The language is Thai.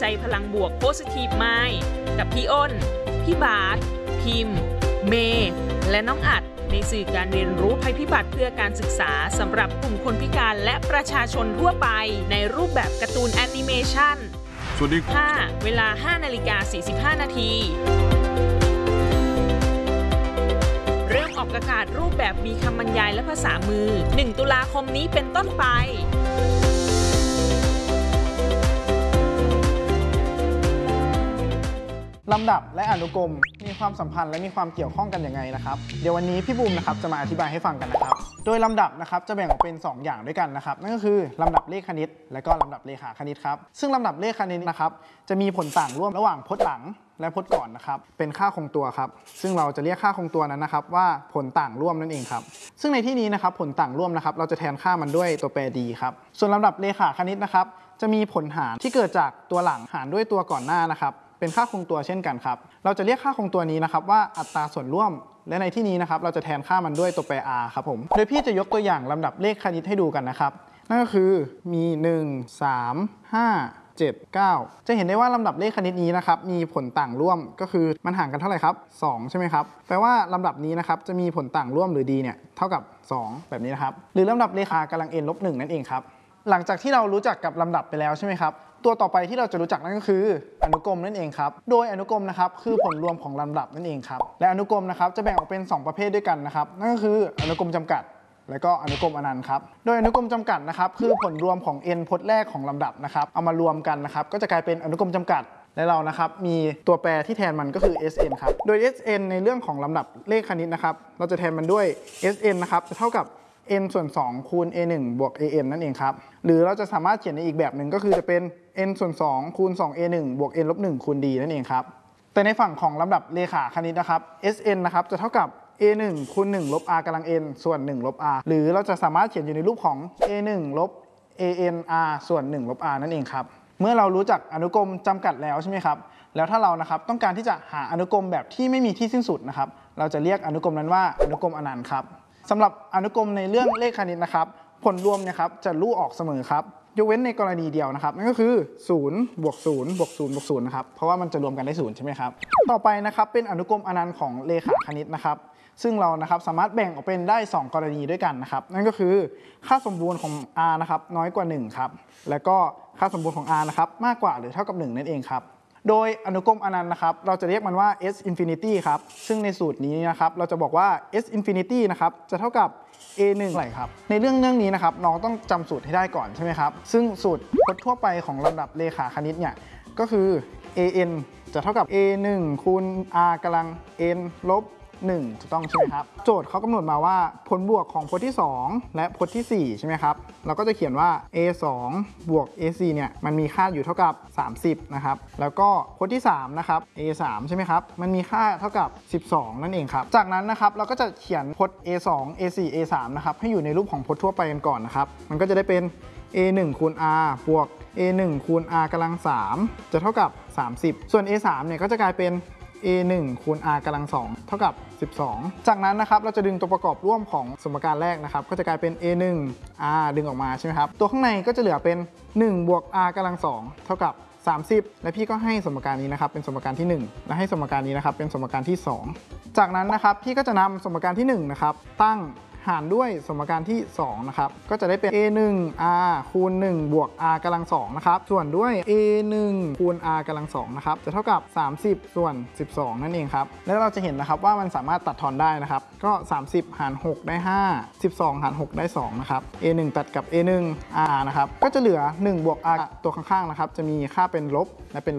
ใจพลังบวก Positive Mind กับพี่อ้น พี่บาสพิมพ์ เมย์และน้องอัดในสื่อการเรียนรู้ภัยพิบัติเพื่อการศึกษาสำหรับกลุ่มคนพิการและประชาชนทั่วไปในรูปแบบการ์ตูนแอนิเมชันสวัสดีค่ะเวลา 5:45 นาทีเริ่มออกอากาศรูปแบบมีคำบรรยายและภาษามือ 1 ตุลาคมนี้เป็นต้นไปลำดับและอนุกรมมีความสัมพันธ์และมีความเกี่ยวข้องกันยังไงนะครับเดี๋ยววันนี้พี่บูมนะครับจะมาอธิบายให้ฟังกันนะครับโดยลำดับนะครับจะแบ่งออกเป็น2อย่างด้วยกันนะครับนั่นก็คือลำดับเลขคณิตและก็ลำดับเรขาคณิตครับซึ่งลำดับเลขคณิตนะครับจะมีผลต่างร่วมระหว่างพจน์หลังและพจน์ก่อนนะครับเป็นค่าคงตัวครับซึ่งเราจะเรียกค่าคงตัวนั้นนะครับว่าผลต่างร่วมนั่นเองครับซึ่งในที่นี้นะครับผลต่างร่วมนะครับเราจะแทนค่ามันด้วยตัวแปร d ครับส่วนลำดับเรขาคณิตนะครับจะมีผลหารที่เกิดจากตัวหลังหารด้วยตัวก่อนหน้านะครับเป็นค่าคงตัวเช่นกันครับเราจะเรียกค่าคงตัวนี้นะครับว่าอัตราส่วนร่วมและในที่นี้นะครับเราจะแทนค่ามันด้วยตัวแปร r ครับผมโดยพี่จะยกตัวอย่างลำดับเลขคณิตให้ดูกันนะครับนั่นก็คือมี1 3 5 7 9จะเห็นได้ว่าลำดับเลขคณิตนี้นะครับมีผลต่างร่วมก็คือมันห่างกันเท่าไหร่ครับ2ใช่ไหมครับแปลว่าลำดับนี้นะครับจะมีผลต่างร่วมหรือ d เนี่ยเท่ากับ2แบบนี้นะครับหรือลำดับเรขากำลัง n ลบ 1นั่นเองครับหลังจากที่เรารู้จักกับลำดับไปแล้วใช่ไหมครับตัวต่อไปที่เราจะรู้จักนั่นก็คืออนุกรมนั่นเองครับโดยอนุกรมนะครับคือผลรวมของลำดับนั่นเองครับและอนุกรมนะครับจะแบ่งออกเป็น2ประเภทด้วยกันนะครับนั่นก็คืออนุกรมจำกัดและก็อนุกรมอนันต์ครับโดยอนุกรมจำกัดนะครับคือผลรวมของ n พจน์แรกของลำดับนะครับเอามารวมกันนะครับก็จะกลายเป็นอนุกรมจำกัดและเรานะครับมีตัวแปรที่แทนมันก็คือ sn ครับโดย sn ในเรื่องของลำดับเลขคณิตนะครับเราจะแทนมันด้วย sn นะครับจะเท่ากับn ส่วน2คูณ a1 บวก an นั่นเองครับหรือเราจะสามารถเขียนในอีกแบบหนึ่งก็คือจะเป็น n ส่วน2คูณ 2a1 บวก n ลบ1คูณ d นั่นเองครับแต่ในฝั่งของลำดับเรขาคณิตนะครับ sn นะครับจะเท่ากับ a1 คูณ1ลบ r กำลัง n ส่วน1ลบ r หรือเราจะสามารถเขียนอยู่ในรูปของ a1 ลบ an r ส่วน1ลบ r นั่นเองครับเมื่อเรารู้จักอนุกรมจำกัดแล้วใช่ไหมครับแล้วถ้าเรานะครับต้องการที่จะหาอนุกรมแบบที่ไม่มีที่สิ้นสุดนะครับเราจะเรียกอนุกรมนั้นว่าอนุกรมอนันต์ครับสำหรับอนุกรมในเรื่องเลขคณิตนะครับผลรวมเนี่ยครับจะลู่ออกเสมอครับยกเว้นในกรณีเดียวนะครับนั่นก็คือ0บวก0บวก0บวก0นะครับเพราะว่ามันจะรวมกันได้0ใช่ไหมครับต่อไปนะครับเป็นอนุกรมอนันต์ของเรขาคณิตนะครับซึ่งเรานะครับสามารถแบ่งออกเป็นได้2กรณีด้วยกันนะครับนั่นก็คือค่าสมบูรณ์ของ r นะครับน้อยกว่า1ครับแล้วก็ค่าสมบูรณ์ของ r นะครับมากกว่าหรือเท่ากับ1นั่นเองครับโดยอนุกรมอนันต์นะครับเราจะเรียกมันว่า s infinity ครับซึ่งในสูตรนี้นะครับเราจะบอกว่า s infinity นะครับจะเท่ากับ a1 อะไรครับในเรื่องนี้นะครับน้องต้องจำสูตรให้ได้ก่อนใช่ไหมครับซึ่งสูตรพจน์ทั่วไปของลำดับเรขาคณิตเนี่ยก็คือ an จะเท่ากับ a1 คูณ r กำลัง n ลบ1ถูกต้องใช่ไหมครับโจทย์เขากำหนดมาว่าผลบวกของพจน์ที่2และพจน์ที่4ใช่ไหมครับเราก็จะเขียนว่า a2 บวก a4 เนี่ยมันมีค่าอยู่เท่ากับ30นะครับแล้วก็พจน์ที่3นะครับ a3 ใช่ไหมครับมันมีค่าเท่ากับ12นั่นเองครับจากนั้นนะครับเราก็จะเขียนพจน์ a2 a4 a3 นะครับให้อยู่ในรูปของพจน์ทั่วไปกันก่อนนะครับมันก็จะได้เป็น a1 คูณ r บวก a1 คูณ r กำลัง3จะเท่ากับ30ส่วน a3 เนี่ยก็จะกลายเป็นa1 คูณ r กำลัง2เท่ากับ12จากนั้นนะครับเราจะดึงตัวประกอบร่วมของสมการแรกนะครับก็จะกลายเป็น a1 r ดึงออกมาใช่ไหมครับตัวข้างในก็จะเหลือเป็น1บวก r กำลัง2เท่ากับ30และพี่ก็ให้สมการนี้นะครับเป็นสมการที่1และให้สมการนี้นะครับเป็นสมการที่2จากนั้นนะครับพี่ก็จะนำสมการที่1นะครับตั้งหารด้วยสมการที่2นะครับก็จะได้เป็น a1 r คูณ1บวก r กำลัง2นะครับส่วนด้วย a1 คูณ r กำลัง2นะครับจะเท่ากับ30ส่วน12นั่นเองครับแล้วเราจะเห็นนะครับว่ามันสามารถตัดทอนได้นะครับก็30หาร6ได้5 12หาร6ได้2นะครับ a1 ตัดกับ a1 r นะครับก็จะเหลือ1บวก r ตัวข้างๆนะครับจะมีค่าเป็นลบและเป็น